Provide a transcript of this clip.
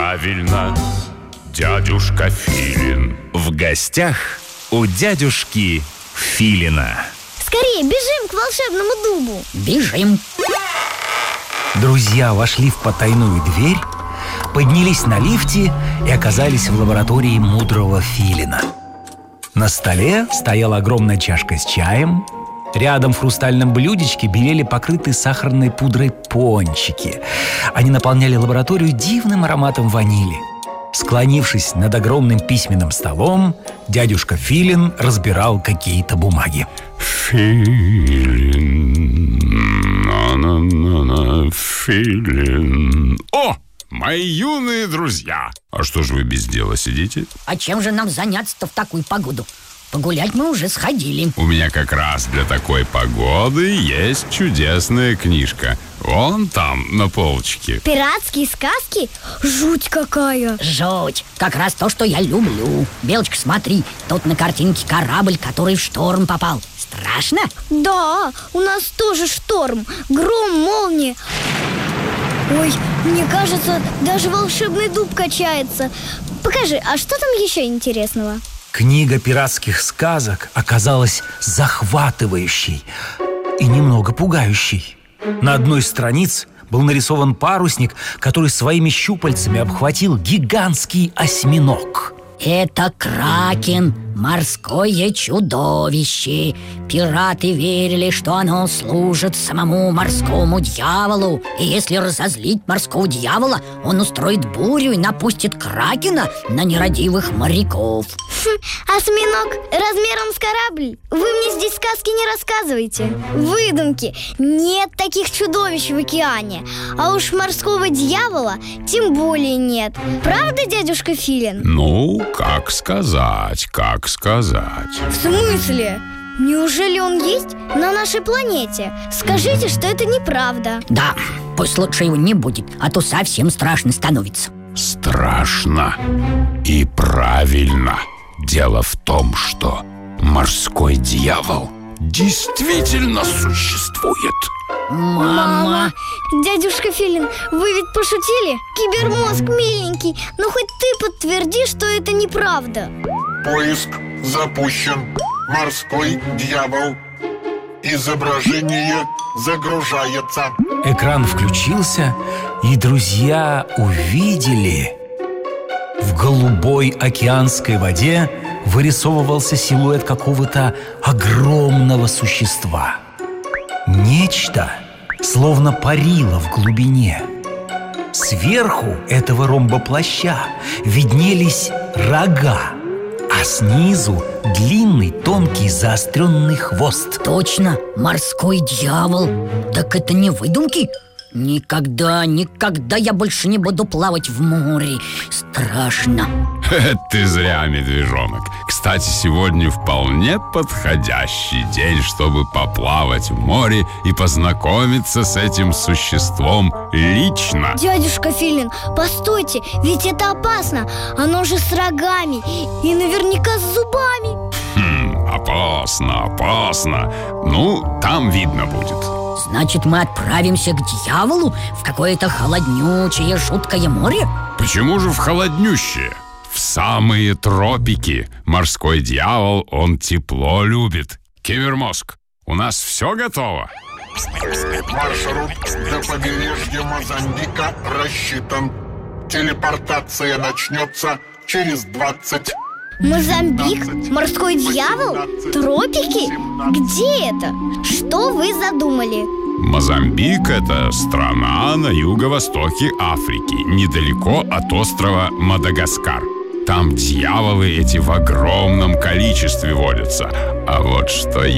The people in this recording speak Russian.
правильно, дядюшка Филин. В гостях у дядюшки Филина. Скорее, бежим к волшебному дубу. Бежим. Друзья вошли в потайную дверь, поднялись на лифте и оказались в лаборатории мудрого Филина. На столе стояла огромная чашка с чаем. Рядом в хрустальном блюдечке белели покрытые сахарной пудрой пончики. Они наполняли лабораторию дивным ароматом ванили. Склонившись над огромным письменным столом, дядюшка Филин разбирал какие-то бумаги. Филин. О, мои юные друзья! А что же вы без дела сидите? А чем же нам заняться-то в такую погоду? Погулять мы уже сходили. У меня как раз для такой погоды есть чудесная книжка. Вон там, на полочке. Пиратские сказки? Жуть какая! Жуть! Как раз то, что я люблю. Белочка, смотри, тут на картинке корабль, который в шторм попал. Страшно? Да, у нас тоже шторм. Гром, молния. Ой, мне кажется, даже волшебный дуб качается. Покажи, а что там еще интересного? Книга пиратских сказок оказалась захватывающей и немного пугающей. На одной из страниц был нарисован парусник, который своими щупальцами обхватил гигантский осьминог. Это кракен, морское чудовище. Пираты верили, что оно служит самому морскому дьяволу. И если разозлить морского дьявола, он устроит бурю и напустит кракена на нерадивых моряков. Осьминог размером с корабль? Вы мне здесь сказки не рассказывайте. Выдумки. Нет таких чудовищ в океане. А уж морского дьявола тем более нет. Правда, дядюшка Филин? Ну, как сказать, как сказать. В смысле? Неужели он есть на нашей планете? Скажите, что это неправда. Да, пусть лучше его не будет, а то совсем страшно становится. Страшно и правильно. Дело в том, что морской дьявол действительно существует. Мама! Дядюшка Филин, вы ведь пошутили? Кибермозг миленький, но хоть ты подтверди, что это неправда. Поиск запущен. Морской дьявол. Изображение загружается. Экран включился, и друзья увидели... В голубой океанской воде вырисовывался силуэт какого-то огромного существа. Нечто словно парило в глубине. Сверху этого ромбоплаща виднелись рога, а снизу длинный, тонкий, заостренный хвост. Точно, морской дьявол. Так это не выдумки? Никогда я больше не буду плавать в море. Страшно. Ты зря, медвежонок. Кстати, сегодня вполне подходящий день, чтобы поплавать в море и познакомиться с этим существом лично. Дядюшка Филин, постойте, ведь это опасно. Оно же с рогами и наверняка с зубами. Опасно. Ну, там видно будет. Значит, мы отправимся к дьяволу в какое-то холоднючее, жуткое море? Почему же в холоднющее? В самые тропики. Морской дьявол, он тепло любит. Кибермозг, у нас все готово? Маршрут до побережья Мозамбика рассчитан. Телепортация начнется через 20. Мозамбик? Морской дьявол? Тропики? Где это? Что вы задумали? Мозамбик – это страна на юго-востоке Африки, недалеко от острова Мадагаскар. Там дьяволы эти в огромном количестве водятся. А вот что